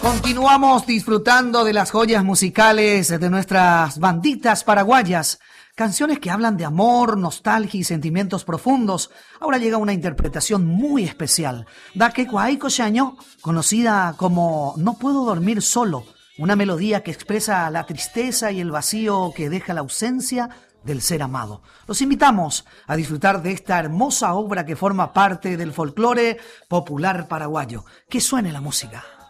Continuamos disfrutando de las joyas musicales de nuestras banditas paraguayas. Canciones que hablan de amor, nostalgia y sentimientos profundos. Ahora llega una interpretación muy especial. Dake Cuaico Xañó, conocida como No puedo dormir solo. Una melodía que expresa la tristeza y el vacío que deja la ausencia del ser amado. Los invitamos a disfrutar de esta hermosa obra que forma parte del folclore popular paraguayo. Que suene la música.